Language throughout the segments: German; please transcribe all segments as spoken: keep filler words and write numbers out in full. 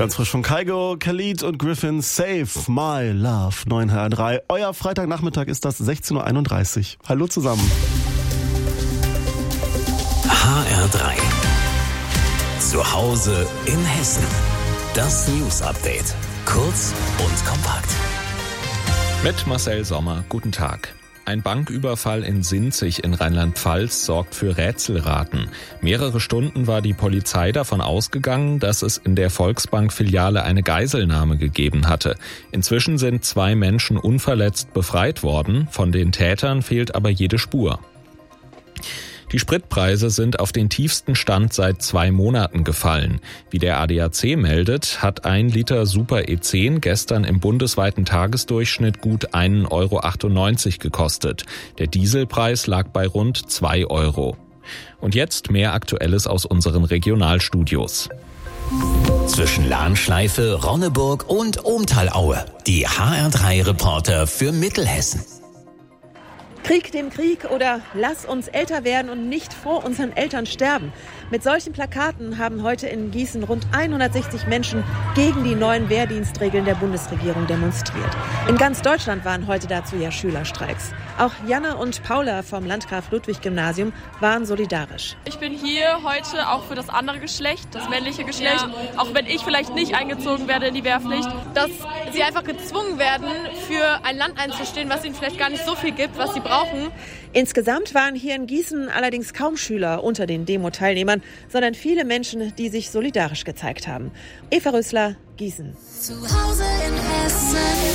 Ganz frisch von Kygo, Khalid und Griffin, Save My Love, neun H R drei. Euer Freitagnachmittag ist das sechzehn Uhr einunddreißig. Hallo zusammen. H R drei. Zu Hause in Hessen. Das News Update. Kurz und kompakt. Mit Marcel Sommer. Guten Tag. Ein Banküberfall in Sinzig in Rheinland-Pfalz sorgt für Rätselraten. Mehrere Stunden war die Polizei davon ausgegangen, dass es in der Volksbank-Filiale eine Geiselnahme gegeben hatte. Inzwischen sind zwei Menschen unverletzt befreit worden. Von den Tätern fehlt aber jede Spur. Die Spritpreise sind auf den tiefsten Stand seit zwei Monaten gefallen. Wie der A D A C meldet, hat ein Liter Super E zehn gestern im bundesweiten Tagesdurchschnitt gut ein Euro achtundneunzig gekostet. Der Dieselpreis lag bei rund zwei Euro. Und jetzt mehr Aktuelles aus unseren Regionalstudios. Zwischen Lahnschleife, Ronneburg und Ohmtalaue. Die H R drei Reporter für Mittelhessen. Krieg dem Krieg oder lass uns älter werden und nicht vor unseren Eltern sterben. Mit solchen Plakaten haben heute in Gießen rund hundertsechzig Menschen gegen die neuen Wehrdienstregeln der Bundesregierung demonstriert. In ganz Deutschland waren heute dazu ja Schülerstreiks. Auch Janne und Paula vom Landgraf-Ludwig-Gymnasium waren solidarisch. Ich bin hier heute auch für das andere Geschlecht, das männliche Geschlecht, ja. Auch wenn ich vielleicht nicht eingezogen werde in die Wehrpflicht. Dass sie einfach gezwungen werden, für ein Land einzustehen, was ihnen vielleicht gar nicht so viel gibt, was sie brauchen. Insgesamt waren hier in Gießen allerdings kaum Schüler unter den Demo-Teilnehmern, sondern viele Menschen, die sich solidarisch gezeigt haben. Eva Rössler, Gießen. Zu Hause in Hessen.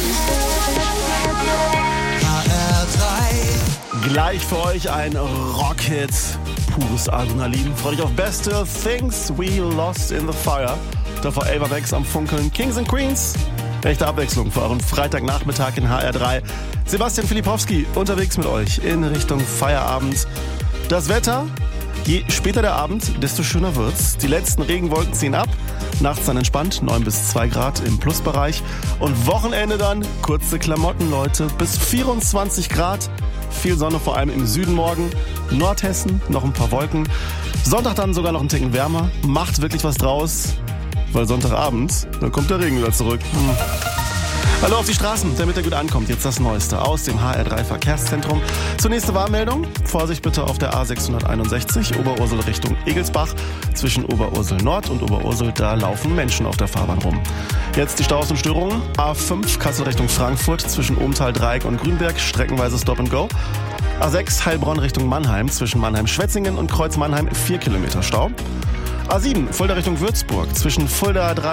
H R drei. Gleich für euch ein Rockhit. Pures Adrenalin. Freut euch auf beste Things We Lost in the Fire. Davor Ava Max am Funkeln. Kings and Queens. Echte Abwechslung für euren Freitagnachmittag in H R drei. Sebastian Filipowski unterwegs mit euch in Richtung Feierabend. Das Wetter, je später der Abend, desto schöner wird's. Die letzten Regenwolken ziehen ab. Nachts dann entspannt, neun bis zwei Grad im Plusbereich. Und Wochenende dann kurze Klamotten, Leute, bis vierundzwanzig Grad. Viel Sonne, vor allem im Süden morgen. Nordhessen, noch ein paar Wolken. Sonntag dann sogar noch ein Ticken wärmer. Macht wirklich was draus. Weil Sonntagabend, dann kommt der Regen wieder zurück. Hm. Hallo auf die Straßen, damit er gut ankommt. Jetzt das Neueste aus dem H R drei Verkehrszentrum. Zunächst eine Warnmeldung. Vorsicht bitte auf der A sechshunderteinundsechzig, Oberursel Richtung Egelsbach. Zwischen Oberursel Nord und Oberursel, da laufen Menschen auf der Fahrbahn rum. Jetzt die Staus und Störungen. A fünf, Kassel Richtung Frankfurt, zwischen Ohmtal, Dreieck und Grünberg, streckenweise Stop and Go. A sechs, Heilbronn Richtung Mannheim, zwischen Mannheim-Schwetzingen und Kreuz Mannheim, vier Kilometer Stau. A sieben, Fulda Richtung Würzburg, zwischen Fulda, Dreieck